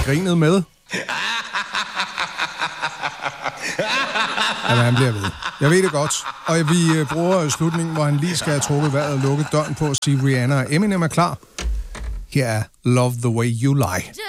grinet med. Jamen, han bliver ved. Jeg ved det godt. Og vi bruger slutningen, hvor han lige skal have trukket vejret og lukket døren på at sige, Rihanna og Eminem er klar. Her er Love the Way You Lie.